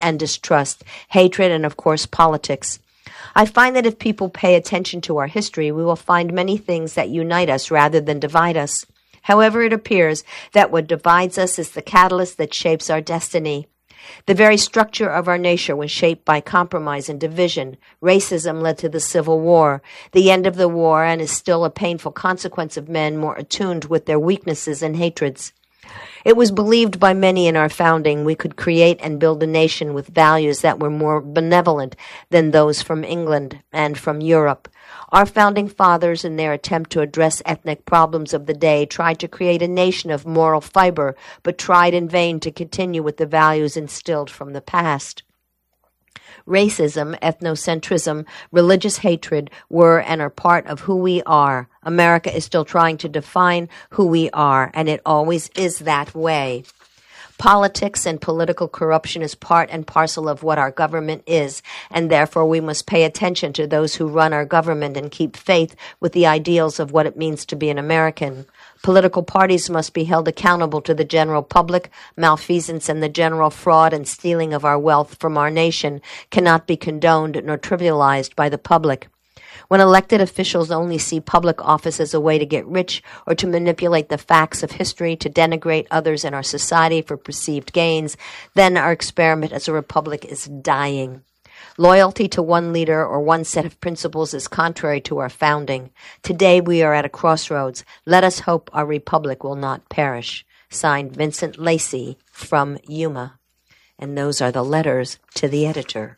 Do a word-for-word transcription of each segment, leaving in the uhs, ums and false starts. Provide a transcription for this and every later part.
and distrust, hatred, and, of course, politics. I find that if people pay attention to our history, we will find many things that unite us rather than divide us. However, it appears that what divides us is the catalyst that shapes our destiny. The very structure of our nation was shaped by compromise and division. Racism led to the Civil War, the end of the war, and is still a painful consequence of men more attuned with their weaknesses and hatreds. It was believed by many in our founding we could create and build a nation with values that were more benevolent than those from England and from Europe. Our founding fathers, in their attempt to address ethnic problems of the day, tried to create a nation of moral fiber, but tried in vain to continue with the values instilled from the past. Racism, ethnocentrism, religious hatred were and are part of who we are. America is still trying to define who we are, and it always is that way. Politics and political corruption is part and parcel of what our government is, and therefore we must pay attention to those who run our government and keep faith with the ideals of what it means to be an American. Political parties must be held accountable to the general public. Malfeasance and the general fraud and stealing of our wealth from our nation cannot be condoned nor trivialized by the public. When elected officials only see public office as a way to get rich or to manipulate the facts of history to denigrate others in our society for perceived gains, then our experiment as a republic is dying. Loyalty to one leader or one set of principles is contrary to our founding. Today we are at a crossroads. Let us hope our republic will not perish. Signed, Vincent Lacey from Yuma. And those are the letters to the editor.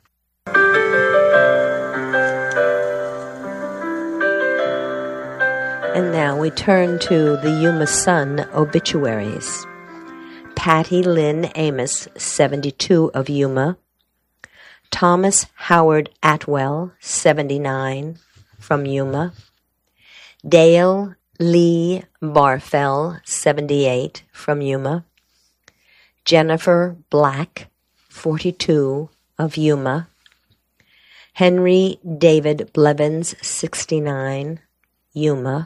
And now we turn to the Yuma Sun obituaries. Patty Lynn Amos, seventy-two, of Yuma. Thomas Howard Atwell, seventy-nine, from Yuma. Dale Lee Barfell, seventy-eight, from Yuma. Jennifer Black, forty-two, of Yuma. Henry David Blevins, sixty-nine, Yuma.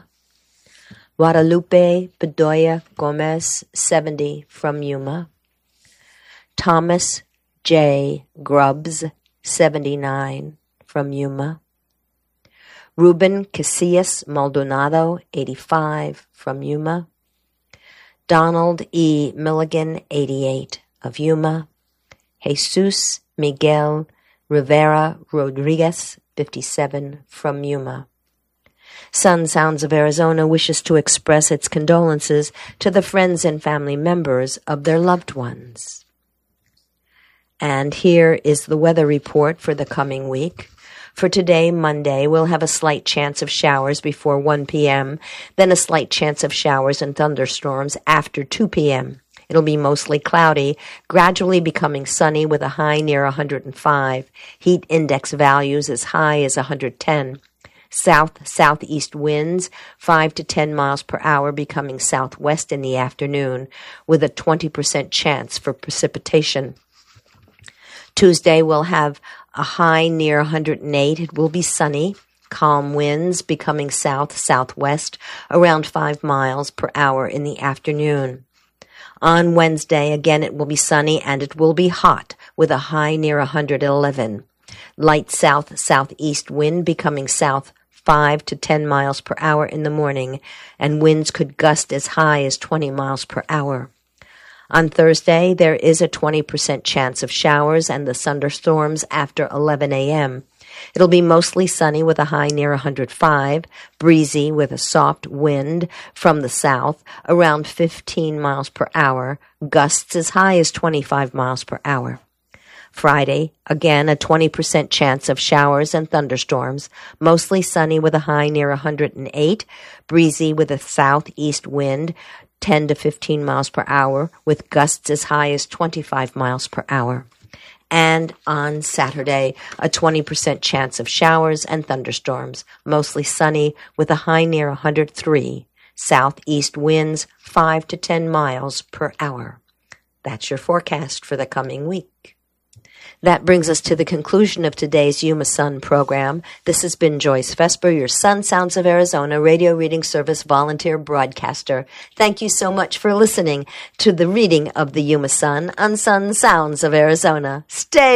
Guadalupe Bedoya Gomez, seventy, from Yuma. Thomas J. Grubbs, seventy-nine, from Yuma. Ruben Casillas Maldonado, eighty-five, from Yuma. Donald E. Milligan, eighty-eight, of Yuma. Jesus Miguel Rivera Rodriguez, fifty-seven, from Yuma. Sun Sounds of Arizona wishes to express its condolences to the friends and family members of their loved ones. And here is the weather report for the coming week. For today, Monday, we'll have a slight chance of showers before one p.m., then a slight chance of showers and thunderstorms after two p.m. It'll be mostly cloudy, gradually becoming sunny with a high near one hundred five. Heat index values as high as one hundred ten. South-southeast winds, five to ten miles per hour, becoming southwest in the afternoon, with a twenty percent chance for precipitation. Tuesday we'll have a high near one hundred eight. It will be sunny. Calm winds becoming south-southwest, around five miles per hour in the afternoon. On Wednesday, again, it will be sunny and it will be hot, with a high near one hundred eleven. Light south-southeast wind becoming south five to ten miles per hour in the morning, and winds could gust as high as twenty miles per hour. On Thursday, there is a twenty percent chance of showers and the thunderstorms after eleven a.m. It'll be mostly sunny with a high near one hundred five, breezy with a soft wind from the south, around fifteen miles per hour, gusts as high as twenty-five miles per hour. Friday, again, a twenty percent chance of showers and thunderstorms, mostly sunny with a high near one hundred eight, breezy with a southeast wind, ten to fifteen miles per hour, with gusts as high as twenty-five miles per hour. And on Saturday, a twenty percent chance of showers and thunderstorms, mostly sunny with a high near one hundred three, southeast winds five to ten miles per hour. That's your forecast for the coming week. That brings us to the conclusion of today's Yuma Sun program. This has been Joyce Vesper, your Sun Sounds of Arizona radio reading service volunteer broadcaster. Thank you so much for listening to the reading of the Yuma Sun on Sun Sounds of Arizona. Stay